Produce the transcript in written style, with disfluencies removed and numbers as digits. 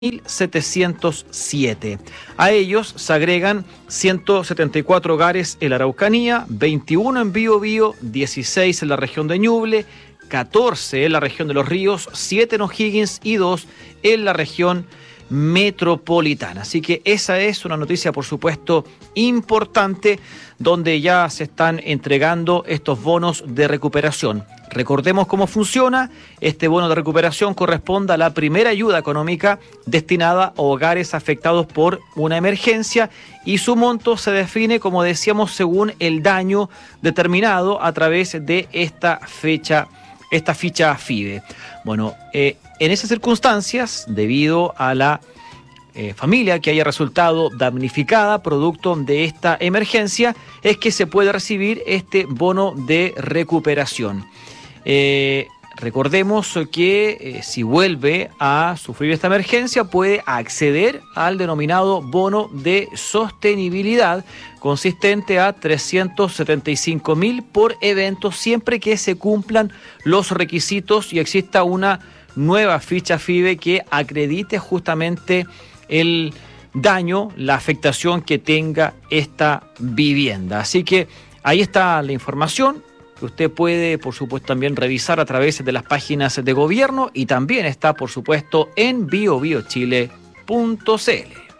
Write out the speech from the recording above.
1.707. A ellos se agregan 174 hogares en la Araucanía, 21 en Biobío, 16 en la región de Ñuble, 14 en la región de Los Ríos, 7 en O'Higgins y 2 en la región metropolitana. Así que esa es una noticia, por supuesto, importante, donde ya se están entregando estos bonos de recuperación. Recordemos cómo funciona. Este bono de recuperación corresponde a la primera ayuda económica destinada a hogares afectados por una emergencia y su monto se define, como decíamos, según el daño determinado a través de esta ficha FIDE. Bueno, en esas circunstancias, debido a la familia que haya resultado damnificada producto de esta emergencia, es que se puede recibir este bono de recuperación. Recordemos que si vuelve a sufrir esta emergencia puede acceder al denominado bono de sostenibilidad, consistente a 375.000 por evento, siempre que se cumplan los requisitos y exista una nueva ficha FIDE que acredite justamente el daño, la afectación que tenga esta vivienda. Así que ahí está la información que usted puede, por supuesto, también revisar a través de las páginas de gobierno y también está, por supuesto, en biobiochile.cl.